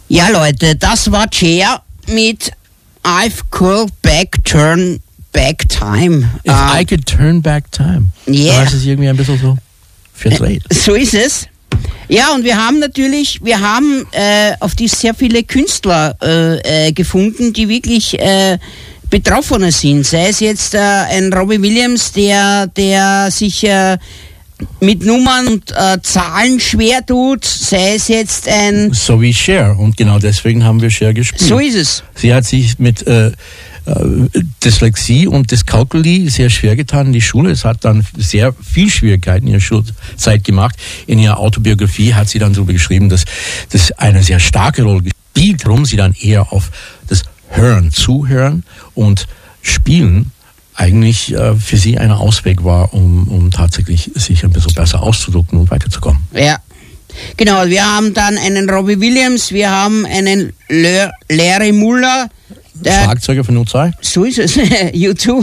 Ja, Leute, das war Cher mit I've Could Turn Back Time. If I could turn back time. Yeah. Da ist es irgendwie ein bisschen so verdreht. So ist es. Ja, und wir haben auf die sehr viele Künstler gefunden, die wirklich Betroffene sind. Sei es jetzt ein Robbie Williams, der sich mit Nummern und Zahlen schwer tut, sei es jetzt ein... So wie Cher, und genau deswegen haben wir Cher gespielt. So ist es. Sie hat sich mit Dyslexie und Dyskalkulie sehr schwer getan in die Schule. Es hat dann sehr viel Schwierigkeiten in ihrer Schulzeit gemacht. In ihrer Autobiografie hat sie dann darüber geschrieben, dass das eine sehr starke Rolle gespielt, warum sie dann eher auf das Hören, Zuhören und Spielen eigentlich für sie ein Ausweg war, um tatsächlich sich ein bisschen besser auszudrücken und weiterzukommen. Ja, genau. Wir haben dann einen Robbie Williams, wir haben einen Larry Muller. Schlagzeuger von U2. So ist es, U2.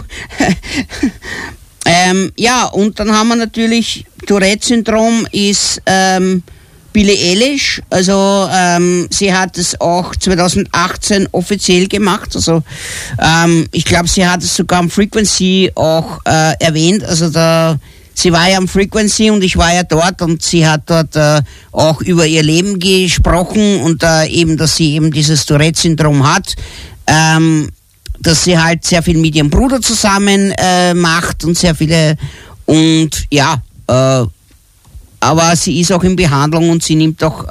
Ja, und dann haben wir natürlich Tourette-Syndrom ist Billie Eilish, also sie hat es auch 2018 offiziell gemacht, also ich glaube, sie hat es sogar am Frequency auch erwähnt, also sie war ja am Frequency und ich war ja dort und sie hat dort auch über ihr Leben gesprochen und eben, dass sie eben dieses Tourette-Syndrom hat, dass sie halt sehr viel mit ihrem Bruder zusammen macht und sehr viele und ja, aber sie ist auch in Behandlung und sie nimmt auch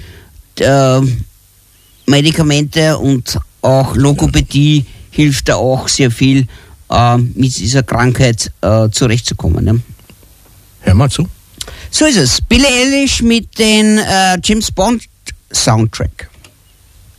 Medikamente und auch Logopädie hilft da auch sehr viel, mit dieser Krankheit zurechtzukommen. Ne? Hör mal zu. So ist es. Billie Eilish mit den James Bond Soundtrack.